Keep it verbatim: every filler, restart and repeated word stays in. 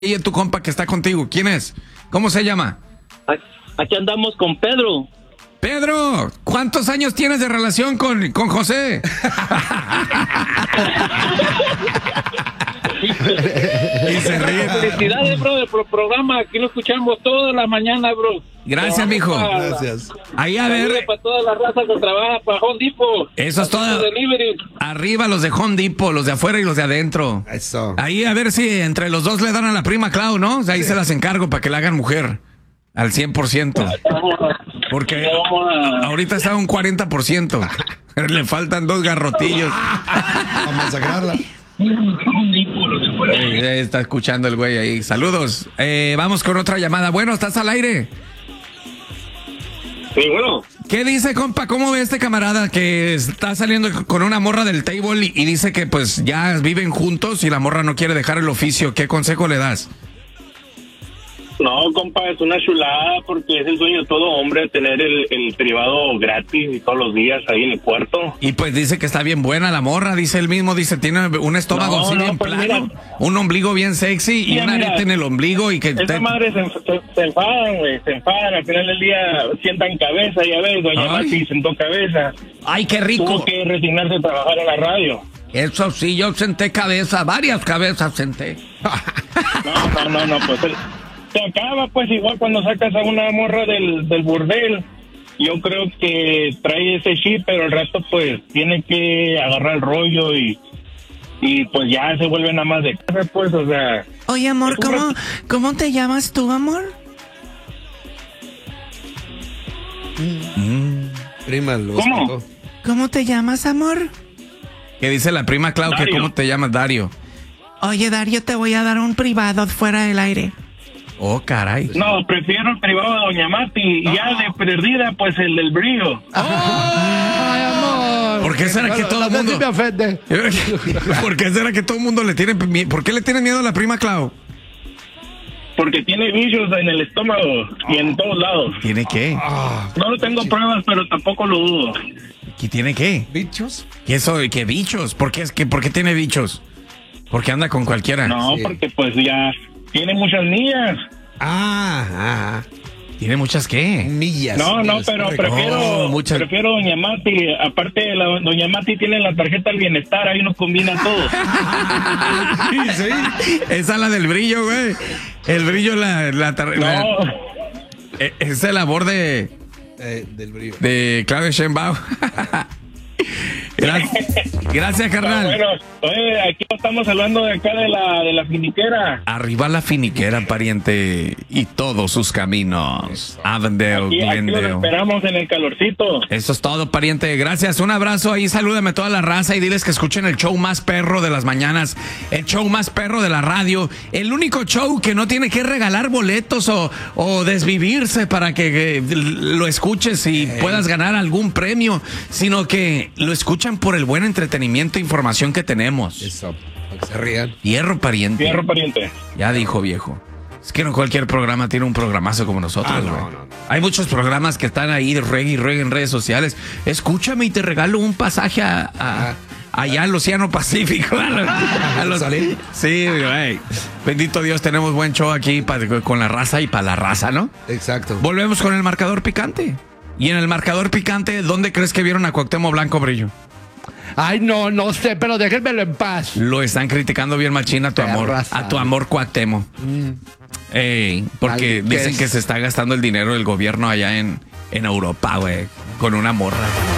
Y tu compa que está contigo, ¿quién es? ¿Cómo se llama? Aquí andamos con Pedro. Pedro, ¿cuántos años tienes de relación con, con José? Y se ríe. Felicidades, bro, del pro programa. Aquí lo escuchamos toda la mañana, bro. Gracias, mijo. Para, Gracias. Ahí a ver. Para toda la raza que trabaja para Home Depot. Eso es todo. Arriba los de Home Depot, los de afuera y los de adentro. Eso. Ahí a ver si entre los dos le dan a la prima Clau, ¿no? O sea, ahí sí. Se las encargo para que la hagan mujer. Al cien por ciento. Porque a, ahorita está un cuarenta por ciento. Le faltan dos garrotillos. Vamos a sacarla. Eh, está escuchando el güey ahí. Saludos. Eh, vamos con otra llamada. Bueno, ¿estás al aire? Sí, bueno. ¿Qué dice, compa? ¿Cómo ve este camarada que está saliendo con una morra del table y, y dice que pues ya viven juntos y la morra no quiere dejar el oficio? ¿Qué consejo le das? No, compa, es una chulada porque es el sueño de todo hombre tener el, el privado gratis y todos los días ahí en el cuarto. Y pues dice que está bien buena la morra, dice él mismo, dice tiene un estómago no, así no, bien pues plano, mira, un ombligo bien sexy y mira, un arete en el ombligo y que... Esa te... madre se, se, se enfadan, güey, se enfadan, al final del día sientan cabeza, ya ves, doña Mati sentó cabeza. ¡Ay, qué rico! Tuvo que resignarse a trabajar en la radio. Eso sí, yo senté cabeza, varias cabezas senté. No, no, no, no, pues... El, se acaba, pues, igual cuando sacas a una morra del, del burdel. Yo creo que trae ese chip, pero al rato, pues, tiene que agarrar el rollo y, y pues, ya se vuelve nada más de casa, pues, o sea... Oye, amor, ¿cómo, ¿cómo te llamas tú, amor? Mm. Prima, lo ¿Cómo? escuchó. ¿Cómo te llamas, amor? ¿Qué dice la prima Clau? Que ¿cómo te llamas, Dario? Oye, Dario, te voy a dar un privado fuera del aire. Oh, caray. No, prefiero el privado de doña Mati y ya de perdida, pues, el del brillo. Ay, amor. ¿Por qué será que todo el mundo... me ofende. ¿Por qué será que todo el mundo le tiene... ¿Por qué le tiene miedo a la prima Clau? Porque tiene bichos en el estómago y en todos lados. ¿Tiene qué? No lo tengo pruebas, pero tampoco lo dudo. ¿Y tiene qué? ¿Bichos? ¿Qué eso? ¿Qué bichos? ¿Por qué, es que, ¿Por qué tiene bichos? Porque anda con cualquiera. No, Sí. porque pues ya tiene muchas millas. Ah, ah. ¿Tiene muchas qué? Millas. No, no, millas, pero correcto. prefiero, Oh, muchas- prefiero doña Mati. Aparte, la, doña Mati tiene la tarjeta del bienestar, ahí nos combina todo. Sí, sí. Esa es la del brillo, güey. El brillo, la... la, tar- la No, eh, es el labor de... Eh, del brillo. De Claudia Sheinbaum. Gracias, gracias, carnal. bueno, oye, aquí estamos hablando de acá de la, de la finiquera. Arriba la finiquera, pariente, y todos sus caminos. Avondale, Aquí, aquí los Glendale. esperamos en el calorcito. Eso es todo, pariente. Gracias. Un abrazo ahí. Salúdame a toda la raza y diles que escuchen el show más perro de las mañanas. El show más perro de la radio. El único show que no tiene que regalar boletos o, o desvivirse para que, que lo escuches y Eh. puedas ganar algún premio, sino que lo escuchan por el buen entretenimiento e información que tenemos. Eso, para que se rían. Hierro, pariente. Fierro pariente. Ya dijo, viejo. Es que no cualquier programa tiene un programazo como nosotros, Ah, güey. no, no, no. Hay muchos programas que están ahí, reggae y reggae en redes sociales. Escúchame y te regalo un pasaje a, a- Ah. allá al Océano Pacífico. A los- a los- ¿Salir? sí, güey. Bendito Dios, tenemos buen show aquí pa- con la raza y para la raza, ¿no? Exacto. Volvemos con el marcador picante. Y en el marcador picante, ¿dónde crees que vieron a Cuauhtémoc Blanco, Brillo? Ay, no, no sé, pero déjenmelo en paz. Lo están criticando bien machín a tu amor. Perra A tu amor Cuauhtémoc. Ey, porque Mal, dicen ¿qué que es? se está gastando el dinero del gobierno allá en, en Europa, güey, con una morra.